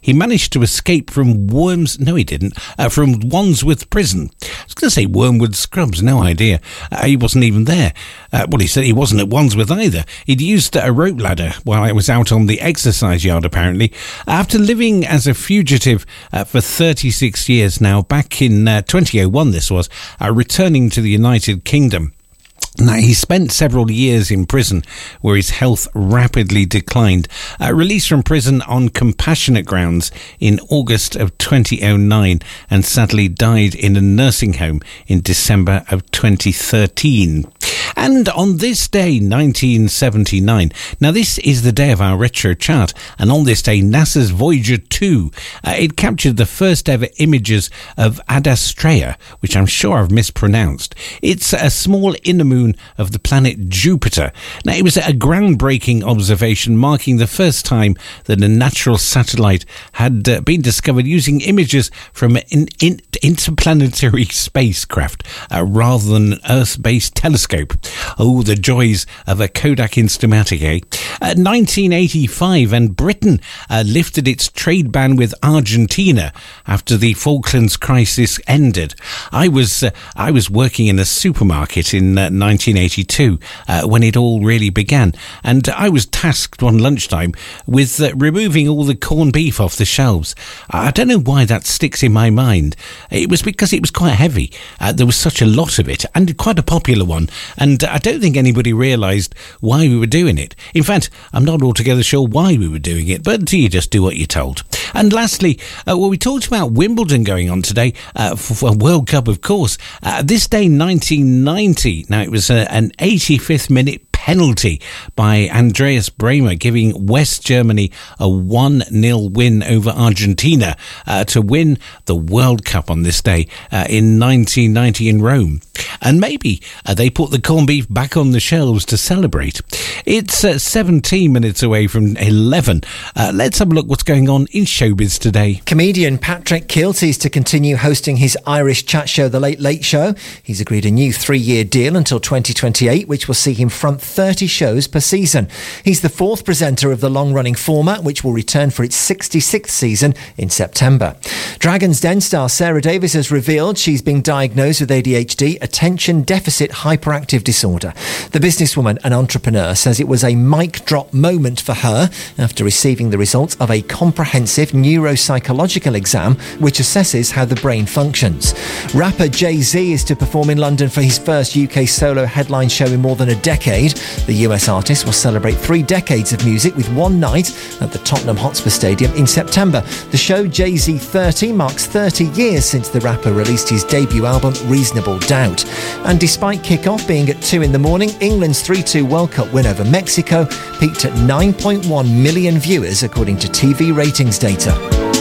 he managed to escape from from Wandsworth Prison. I was going to say Wormwood Scrubs, no idea. He wasn't even there. He said he wasn't at Wandsworth either. He'd used a rope ladder while I was out on the exercise yard, apparently. After living as a fugitive for 36 years now, back in 2001 this was, returning to the United Kingdom. Now, he spent several years in prison where his health rapidly declined. Released from prison on compassionate grounds in August of 2009 and sadly died in a nursing home in December of 2013. And on this day, 1979, now this is the day of our retro chart, and on this day, NASA's Voyager 2, it captured the first ever images of Adastraea, which I'm sure I've mispronounced. It's a small inner moon of the planet Jupiter. Now, it was a groundbreaking observation marking the first time that a natural satellite had been discovered using images from an interplanetary spacecraft rather than an Earth-based telescope. Oh, the joys of a Kodak Instamatic, eh? 1985, and Britain lifted its trade ban with Argentina after the Falklands crisis ended. I was working in a supermarket in 1982 when it all really began, and I was tasked one lunchtime with removing all the corned beef off the shelves. I don't know why that sticks in my mind. It was because it was quite heavy. There was such a lot of it, and quite a popular one, and I don't think anybody realised why we were doing it. In fact, I'm not altogether sure why we were doing it, but you just do what you're told. And lastly, we talked about Wimbledon going on today for World Cup, of course. This day, 1990. Now, it was an 85th minute penalty by Andreas Bremer, giving West Germany a 1-0 win over Argentina to win the World Cup on this day in 1990 in Rome. And maybe they put the corned beef back on the shelves to celebrate. It's 17 minutes away from 11. Let's have a look what's going on in showbiz today. Comedian Patrick Kielty is to continue hosting his Irish chat show, The Late Late Show. He's agreed a new 3-year deal until 2028, which will see him front 30 shows per season. He's the fourth presenter of the long-running format, which will return for its 66th season in September. Dragon's Den star Sarah Davies has revealed she's been diagnosed with ADHD, attention deficit hyperactive disorder. The businesswoman and entrepreneur says it was a mic drop moment for her after receiving the results of a comprehensive neuropsychological exam which assesses how the brain functions. Rapper Jay-Z is to perform in London for his first UK solo headline show in more than a decade. The US artist will celebrate 3 decades of music with one night at the Tottenham Hotspur Stadium in September. The show Jay-Z 30 marks 30 years since the rapper released his debut album Reasonable Doubt. And despite kick-off being at 2 in the morning, England's 3-2 World Cup win over Mexico peaked at 9.1 million viewers according to TV ratings data.